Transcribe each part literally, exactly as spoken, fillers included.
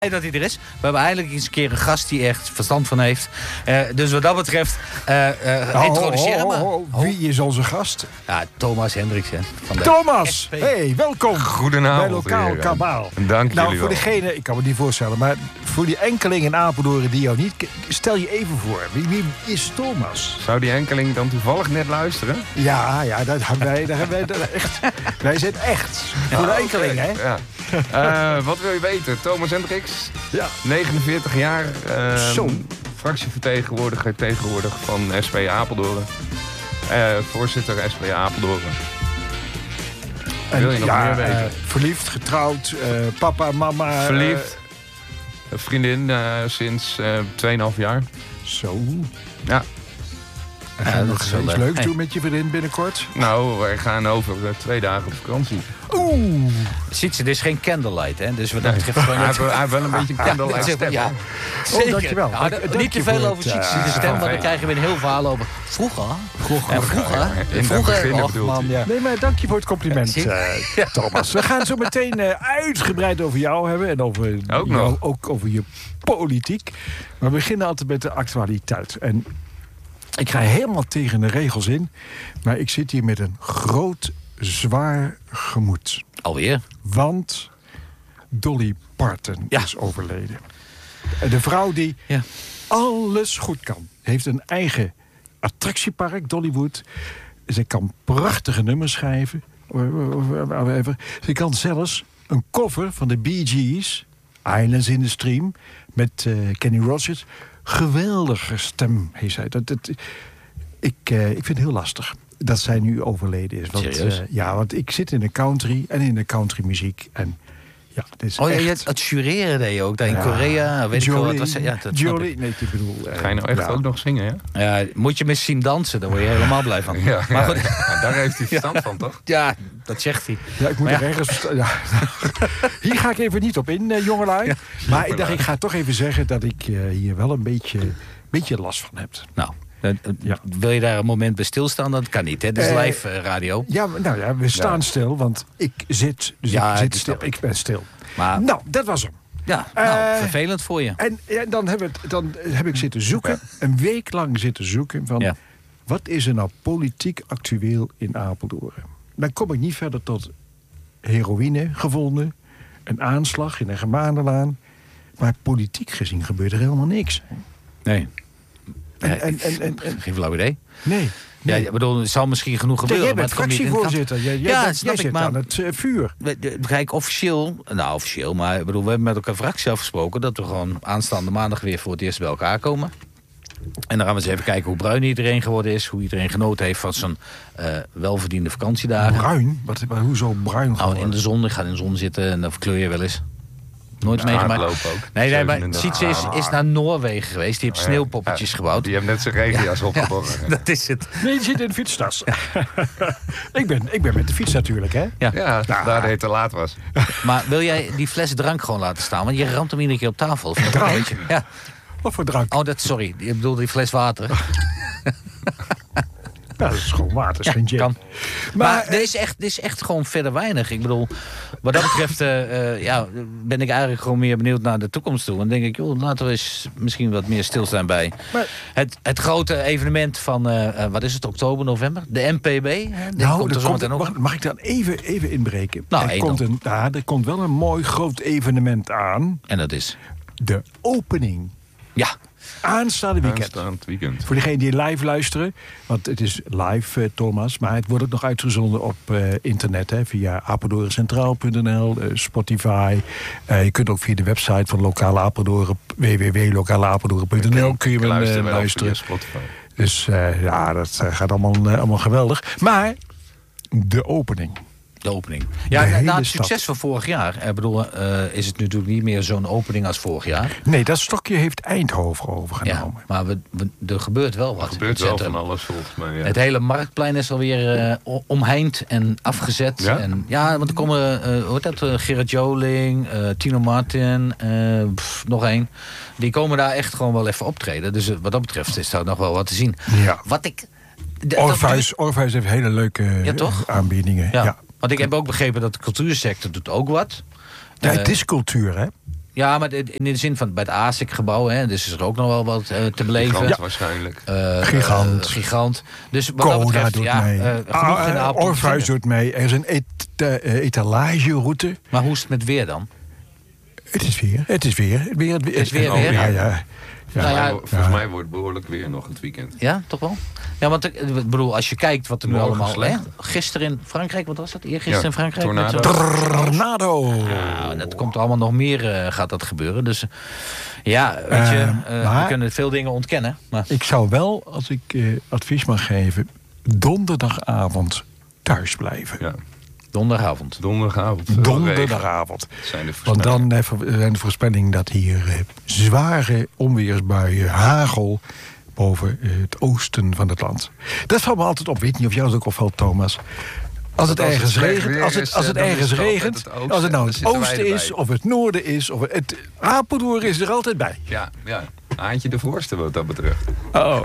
dat hij er is. We hebben eindelijk eens een keer een gast die echt verstand van heeft. Uh, dus wat dat betreft, uh, uh, introduceer oh, hem. Oh, oh, Wie is onze gast? Ja, Thomas Hendriksen. Van de Thomas! S P. Hey, welkom. Goedenavond. Bij Lokaal heren. Kabaal. Dank nou, jullie voor wel. degene, ik kan me niet voorstellen, maar voor die enkeling in Apeldoorn die jou niet... Stel je even voor, wie, wie is Thomas? Zou die enkeling dan toevallig net luisteren? Ja, ja, dat hebben wij, dat hebben wij dat echt. Wij zijn echt. Voor de enkeling, hè? Ja. Uh, wat wil je weten? Thomas Hendricks, Ja. negenenveertig jaar. Uh, Zo. Fractievertegenwoordiger tegenwoordig van S P Apeldoorn. Uh, voorzitter S P Apeldoorn. En, Wil je nog ja, meer weten? Uh, verliefd, getrouwd, uh, papa, mama. Verliefd. Een vriendin uh, sinds uh, twee komma vijf jaar. Zo. Ja. En ga Ja, je dat nog is wel iets leuk. leuks Hey. doen met je vriendin binnenkort? Nou, wij gaan over uh, twee dagen op vakantie. Oeh. Ziet ze, dit is geen candlelight, hè? Dus wat dat betreft gewoon... Hij heeft, hij heeft wel een beetje een candlelight Ja, stem. ja. Oh, dankjewel. Nou, Dank- niet dank te je veel voor over het, Sietse uh, de stem, want dan fijn. krijgen we een heel verhaal over... Vroeger? Vroeger. En vroeger? Ja, in het vroeger? begin Och, bedoelt man, hij. ja. Nee, maar dank je voor het compliment, Zie- uh, Thomas. We gaan zo meteen uh, uitgebreid over jou hebben. En over, Ook jou, nog. ook over je politiek. Maar we beginnen altijd met de actualiteit. En ik ga helemaal tegen de regels in. Maar ik zit hier met een groot, zwaar gemoed. Alweer? Want Dolly Parton Ja. is overleden. De vrouw die Ja. alles goed kan. Heeft een eigen attractiepark, Dollywood. Ze kan prachtige nummers schrijven. Ze kan zelfs een cover van de Bee Gees, Islands in the Stream, met uh, Kenny Rogers. Geweldige stem heeft zij. Dat, dat, ik, uh, ik vind het heel lastig dat zij nu overleden is. Want, Serieus? uh, ja, want ik zit in de country en in de countrymuziek. En ja, dit is Oh ja, echt... je had het jureren deed je ook. Daar in Ja. Korea, weet ik wel wat. Was, ja, dat snap Jolie, ik. nee, ik bedoel... uh, Ga je nou echt ja. ook nog zingen, hè? Ja, moet je me zien dansen, daar word je helemaal blij van. Ja, Maar ja, goed, ja, daar heeft hij verstand van, toch? ja, dat zegt hij. Ja, ik moet Maar er ergens... Ja. Hier ga ik even niet op in, uh, jongelui. Maar ik dacht, ik ga toch even zeggen dat ik uh, hier wel een beetje, beetje last van heb. Nou, uh, uh, Ja. wil je daar een moment bij stilstaan? Dat kan niet, hè? Dit is Eh, live uh, radio. Ja, maar nou ja, we staan Ja. stil, want ik zit, dus Ja, ik dat zit stil. snap ik. Ik ben stil. Maar Nou, dat was hem. ja, nou, eh, vervelend voor je. En ja, dan, heb het, dan heb ik zitten zoeken, een week lang zitten zoeken van... Ja. wat is er nou politiek actueel in Apeldoorn? Dan kom ik niet verder tot heroïne gevonden, een aanslag in een Germanenlaan. Maar politiek gezien gebeurt er helemaal niks. Nee. En, Eh, en, en, en, en- Geen flauw idee. nee. Ja, nee. ik bedoel, het zal misschien genoeg Ja, gebeuren. jij maar bent het komt niet in de krant. fractievoorzitter. Jij, jij, Ja, bent- snap jij ik, zit maar- aan het uh, vuur. We- de- Kijk, officieel, nou officieel, maar ik bedoel, we hebben met elkaar fractie afgesproken dat we gewoon aanstaande maandag weer voor het eerst bij elkaar komen. En dan gaan we eens even kijken hoe bruin iedereen geworden is, hoe iedereen genoten heeft van zijn uh, welverdiende vakantiedagen. Bruin? Wat, maar hoezo bruin Nou, geworden? in de zon, ik ga in de zon zitten en dan verkleur je wel eens. Nooit Ja, meegemaakt. hardlopen ook. Nee, nee, maar zevenendertig. Sietse is, is naar Noorwegen geweest. Die heeft Oh, ja. sneeuwpoppetjes Ja, gebouwd. Die heeft net zijn regenjas opgeborgen. Dat is het. Nee, die zit in de fietstas. ik, ben, ik ben met de fiets natuurlijk, hè? Ja. Ja, daar hij te laat was. Maar wil jij die fles drank gewoon laten staan? Want je ramt hem iedere keer op tafel. Vind ik ook een Drank? beetje- Ja. Wat voor drank? Oh, dat, sorry. Ik bedoel die fles water. Ja, dat is gewoon water, dat is geen gin. kan. Maar, Maar er is, echt, er is echt gewoon verder weinig. Ik bedoel, wat dat betreft uh, uh, ja, ben ik eigenlijk gewoon meer benieuwd naar de toekomst toe. En dan denk ik, joh, laten we eens misschien wat meer stilstaan bij Maar- het, het grote evenement van, uh, uh, wat is het, oktober, november? De M P B. Hè? Die nou, komt er er zo komt, meteen ook. mag, mag ik dan even, even inbreken? Nou, er, één komt dan. een, ja, er komt wel een mooi groot evenement aan. En dat is, De opening. ja, Aanstaande weekend. Aanstaand weekend. Voor degenen die live luisteren. Want het is live, uh, Thomas. Maar het wordt ook nog uitgezonden op uh, internet. Hè, via apeldoorncentraal punt n l, uh, Spotify. Uh, je kunt ook via de website van Lokale Apeldoorn, w w w punt lokale apeldoorn punt n l kun je Ik hem luister uh, wel luisteren. via Spotify. Dus uh, ja, dat uh, gaat allemaal, uh, allemaal geweldig. Maar de opening. de opening. De Ja, na, hele na het stad. succes van vorig jaar, ik bedoel, uh, is het natuurlijk niet meer zo'n opening als vorig jaar. Nee, dat stokje heeft Eindhoven Ja, overgenomen. maar we, we, er gebeurt wel wat. Er gebeurt in het wel centrum. van alles volgens mij. Ja. Het hele marktplein is alweer uh, o- omheind en afgezet. Ja? En, ja, want er komen, uh, hoe heet dat, uh, Gerard Joling, uh, Tino Martin, uh, pff, nog één. Die komen daar echt gewoon wel even optreden. Dus uh, wat dat betreft is daar nog wel wat te zien. Ja. Wat ik... d- Orpheus, Orpheus heeft hele leuke Ja, toch? uh, aanbiedingen. Ja. Ja. Want ik heb ook begrepen dat de cultuursector doet ook wat. Ja, Uh, het is cultuur, hè? Ja, maar in de zin van bij het A S I C-gebouw, hè, dus is er ook nog wel wat uh, te beleven. Gigant ja. waarschijnlijk. Uh, gigant. Uh, gigant. Dus wat Coda dat betreft, doet ja, mee. Uh, ah, uh, Orpheus doet mee. Er is een et uh, etalageroute. Maar hoe is het met weer dan? Het is weer. Het is weer. Het, weer, het, het is weer, oh, weer. Ja, ja. Ja, nou ja, volgens ja. mij wordt het behoorlijk weer nog het weekend. Ja, toch wel? Ja, want ik bedoel, als je kijkt wat er nu Morgen allemaal... Hè, gisteren in Frankrijk, wat was dat? Eergisteren ja, in Frankrijk? Tornado. Met tornado. Ja, dat komt allemaal nog meer, uh, gaat dat gebeuren. Dus ja, weet je, uh, uh, we kunnen veel dingen ontkennen. Maar... Ik zou wel, als ik uh, advies mag geven, donderdagavond thuis blijven. Ja. Donderdagavond. Donderdagavond. Donderdagavond. Zijn de Want dan uh, zijn de voorspellingen dat hier uh, zware onweersbuien, hagel boven uh, het oosten van het land. Dat valt me altijd op. Weet niet of jou dat ook opvalt, Thomas. Als het ergens regent, als het, als het ergens regent, als het nou het oosten is, of het noorden is, of het, het Apeldoorn is er altijd bij. Ja, ja. Aantje de voorste wat dat betreft. Oh.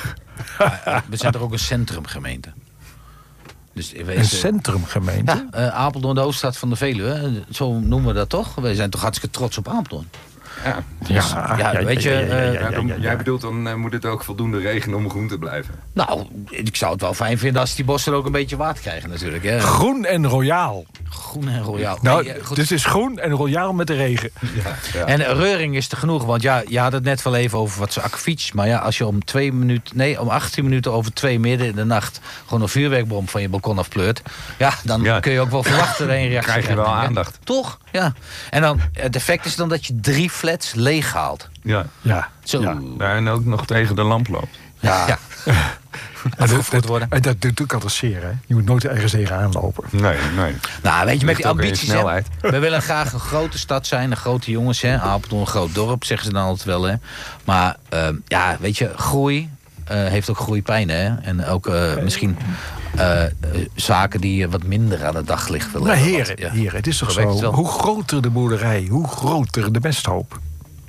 We zijn toch ook een centrumgemeente? Dus een centrumgemeente? Ja, uh, Apeldoorn, de hoofdstad van de Veluwe. Zo noemen we dat toch? Wij zijn toch hartstikke trots op Apeldoorn. Ja, dus, ja, ja, ja, weet je... Uh, ja, ja, ja, ja, ja. Jij bedoelt, dan uh, moet het ook voldoende regenen om groen te blijven. Nou, ik zou het wel fijn vinden als die bossen ook een beetje water krijgen natuurlijk. Hè. Groen en royaal. Groen en royaal. Nou, nee, dus het is groen en royaal met de regen. Ja, ja. En reuring is te genoeg, want ja, je had het net wel even over wat ze akkefiets. Maar ja, als je om twee minuten, nee, om achttien minuten over twee midden in de nacht gewoon een vuurwerkbom van je balkon afpleurt, ja, dan ja. kun je ook wel verwachten dat je een reactie krijg je wel krijgt, aandacht. Ja. Toch? Ja. En dan, het effect is dan dat je drie flats leeg haalt. Ja. Ja. Zo. Ja. En ook nog tegen de lamp loopt. Ja. ja. En dat, dat, worden. En dat doet ook altijd zeer, hè? Je moet nooit ergens tegenaan lopen. Nee, nee. Nou, weet je, met die ambities, hè, we willen graag een grote stad zijn, een grote jongens, hè. Apeldoorn, een groot dorp, zeggen ze dan altijd wel, hè. Maar, uh, ja, weet je, groei uh, heeft ook groeipijn, hè. En ook uh, misschien uh, uh, zaken die wat minder aan het daglicht willen. Maar heren, ja. heren, het is toch zo, zo, hoe groter de boerderij, hoe groter de mesthoop.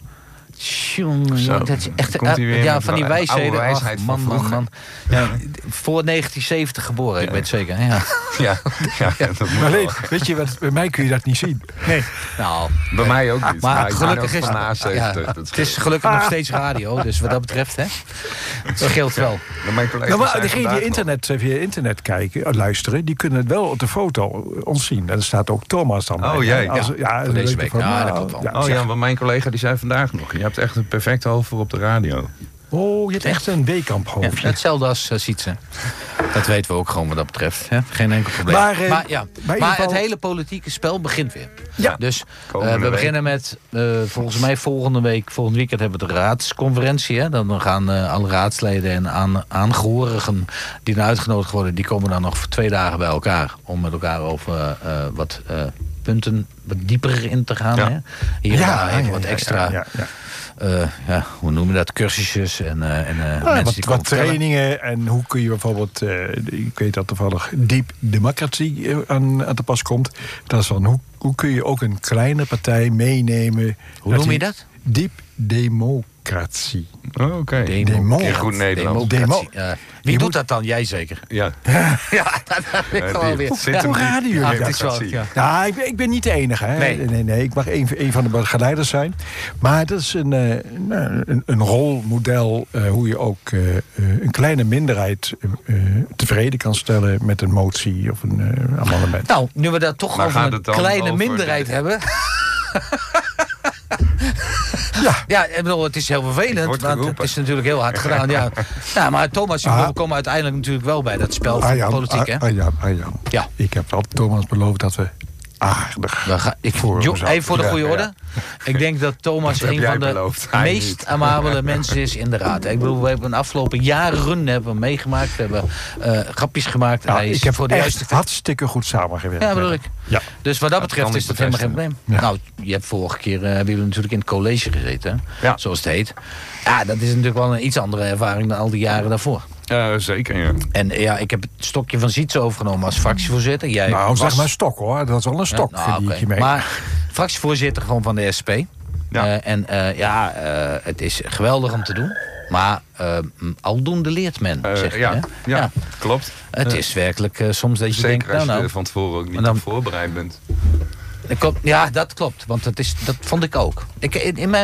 Jongen, ja, dat is echt uh, ja, van die wijsheden. Ach, man, man, man. Ja, voor negentien zeventig geboren, ja. Ik weet het zeker. Ja, ja, ja, ja dat moet maar nee, weet je wat, bij mij kun je dat niet zien. Nee. Nou, bij uh, mij ook niet. Maar, maar gelukkig is het, ja, het is gelukkig nog steeds radio, dus wat dat betreft, hè, het scheelt wel. Ja, mijn nou, maar degene die internet, via internet kijken, luisteren, die kunnen het wel op de foto ons zien. En er staat ook Thomas dan bij. Oh jee, als, ja, ja, voor deze week. Van, ja, dat klopt wel. Ja, oh ja, maar mijn collega die zei vandaag nog, je hebt echt een perfect hoofd voor op de radio. Oh, je hebt echt een Weekamp hoofdje. Ja, hetzelfde als uh, Sietse. Dat weten we ook gewoon wat dat betreft. Hè? Geen enkel probleem. Maar, uh, maar, ja. maar geval... het hele politieke spel begint weer. Ja. Dus uh, we week. beginnen met, uh, volgens mij volgende week, volgend weekend hebben we de raadsconferentie. Hè? Dan gaan uh, alle raadsleden en aan, aangehorigen die zijn uitgenodigd worden, die komen dan nog voor twee dagen bij elkaar. Om met elkaar over uh, wat uh, punten wat dieper in te gaan. Ja. Hè? Hier ja, even ja, wat ja, extra... Ja, ja, ja. Uh, ja, hoe noem je dat? Cursusjes en, uh, en uh, ja, mensen wat, die wat trainingen en hoe kun je bijvoorbeeld, uh, ik weet dat toevallig diep democratie aan, aan te pas komt. Dat is van hoe, hoe kun je ook een kleine partij meenemen. Hoe noem je dat? Diep democratie. Oh, oké. Okay. Demo Demo in goed Nederlands. Demo uh, wie je doet moet... dat dan? Jij zeker? Ja. ja, dat heb ik gewoon weer. Zit ja. radio. Ja, Ja, het is wel, ja. Ja, ik, ben, ik ben niet de enige. Hè. Nee. Nee, nee, ik mag een, een van de begeleiders zijn. Maar dat is een, een, een rolmodel uh, hoe je ook uh, een kleine minderheid uh, tevreden kan stellen met een motie of een uh, amendement. Nou, nu we dat toch maar over een kleine minderheid de... hebben... Ja, ja ik bedoel, het is heel vervelend, want het is natuurlijk heel hard gedaan. Ja, ja maar Thomas, ah. we komen uiteindelijk natuurlijk wel bij dat spel van Arjan, politiek, hè? Arjan, Arjan. Ja. Ik heb wel Thomas beloofd dat we aardig we gaan, ik, voor jo, Even voor de goede ja, orde. Ja. Ik denk dat Thomas dat een van de beloofd. meest amabele mensen is in de raad. Ik bedoel, we hebben de afgelopen jaren hebben we meegemaakt. We hebben uh, grapjes gemaakt. Ja, hij is ik heb voor de juiste hartstikke goed samengewerkt. Ja, bedoel ik. Ja. Dus wat dat betreft is dat helemaal geen probleem. Ja. Nou, je hebt vorige keer uh, hebben jullie natuurlijk in het college gezeten. Ja. Zoals het heet. Ja, dat is natuurlijk wel een iets andere ervaring dan al die jaren daarvoor. Uh, zeker, ja. En ja, ik heb het stokje van Sietse overgenomen als fractievoorzitter. Jij nou, was... zeg maar stok hoor. Dat is wel een stok, ja, nou, verdien okay. je mee. Maar fractievoorzitter gewoon van de S P. Ja. Uh, en uh, ja, uh, het is geweldig om te doen. Maar uh, aldoende leert men, uh, zeg je, ja, hè? Ja, ja, klopt. Het uh, is werkelijk uh, soms dat je zeker denkt... Zeker als nou, je nou, van tevoren ook niet dan, voorbereid bent. Ik kom- Ja, dat klopt. Want dat, is, dat vond ik ook. Ik, in, in mijn